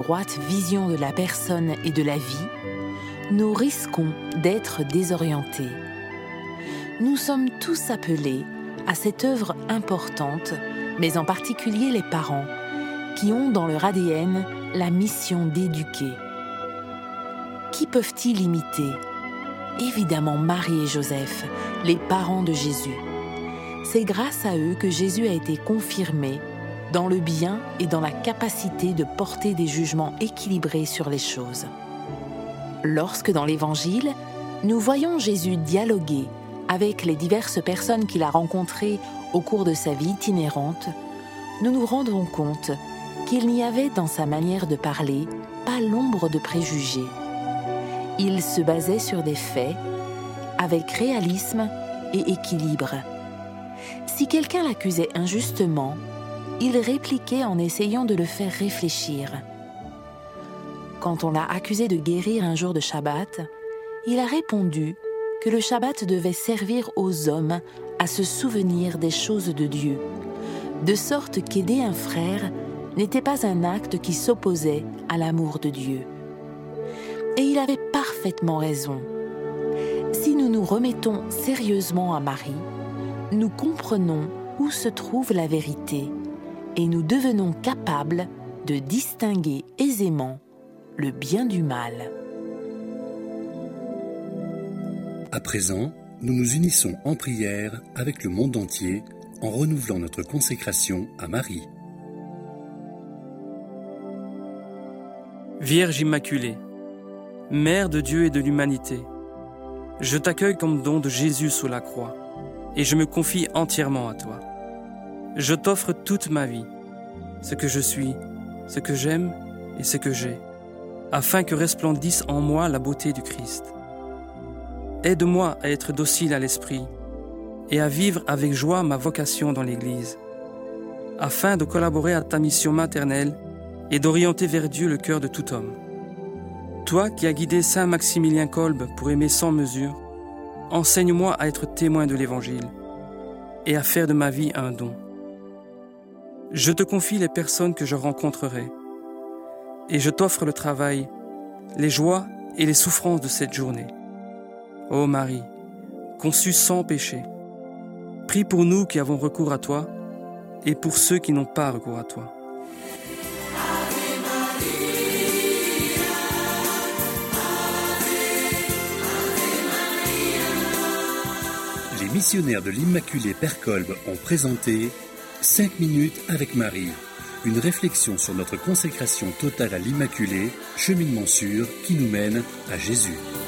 droite vision de la personne et de la vie, nous risquons d'être désorientés. Nous sommes tous appelés à cette œuvre importante, mais en particulier les parents, qui ont dans leur ADN la mission d'éduquer. Qui peuvent-ils imiter ? Évidemment Marie et Joseph, les parents de Jésus. C'est grâce à eux que Jésus a été confirmé dans le bien et dans la capacité de porter des jugements équilibrés sur les choses. Lorsque dans l'Évangile, nous voyons Jésus dialoguer avec les diverses personnes qu'il a rencontrées au cours de sa vie itinérante, nous nous rendons compte qu'il n'y avait dans sa manière de parler pas l'ombre de préjugés. Il se basait sur des faits, avec réalisme et équilibre. Si quelqu'un l'accusait injustement, il répliquait en essayant de le faire réfléchir. Quand on l'a accusé de guérir un jour de Shabbat, il a répondu que le Shabbat devait servir aux hommes à se souvenir des choses de Dieu, de sorte qu'aider un frère n'était pas un acte qui s'opposait à l'amour de Dieu. Et il avait parfaitement raison. Si nous nous remettons sérieusement à Marie, nous comprenons où se trouve la vérité et nous devenons capables de distinguer aisément le bien du mal. À présent, nous nous unissons en prière avec le monde entier en renouvelant notre consécration à Marie. Vierge Immaculée, Mère de Dieu et de l'humanité, je t'accueille comme don de Jésus sous la croix et je me confie entièrement à toi. Je t'offre toute ma vie, ce que je suis, ce que j'aime et ce que j'ai, afin que resplendisse en moi la beauté du Christ. Aide-moi à être docile à l'esprit et à vivre avec joie ma vocation dans l'Église, afin de collaborer à ta mission maternelle et d'orienter vers Dieu le cœur de tout homme. Toi qui as guidé Saint Maximilien Kolbe pour aimer sans mesure, enseigne-moi à être témoin de l'Évangile et à faire de ma vie un don. Je te confie les personnes que je rencontrerai et je t'offre le travail, les joies et les souffrances de cette journée. Ô Marie, conçue sans péché, prie pour nous qui avons recours à toi et pour ceux qui n'ont pas recours à toi. Les missionnaires de l'Immaculée Père Kolbe ont présenté 5 minutes avec Marie, une réflexion sur notre consécration totale à l'Immaculée, cheminement sûr qui nous mène à Jésus.